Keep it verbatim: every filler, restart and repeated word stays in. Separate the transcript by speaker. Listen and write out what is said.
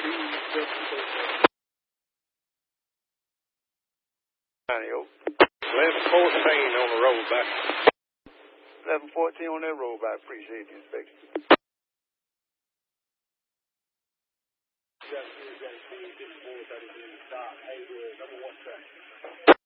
Speaker 1: eleven fourteen on the rollback.
Speaker 2: eleven fourteen on that rollback. Appreciate the inspection.